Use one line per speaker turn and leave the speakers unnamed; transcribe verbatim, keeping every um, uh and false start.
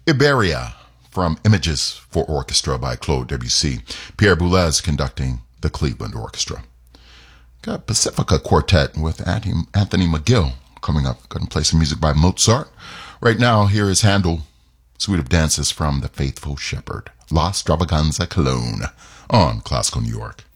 Iberia from Images for Orchestra by Claude Debussy. Pierre Boulez conducting the Cleveland Orchestra. Got Pacifica Quartet with Anthony McGill coming up. Going to play some music by Mozart. Right now, here is Handel, Suite of Dances from The Faithful Shepherd, La Stravaganza Cologne on Classical New York.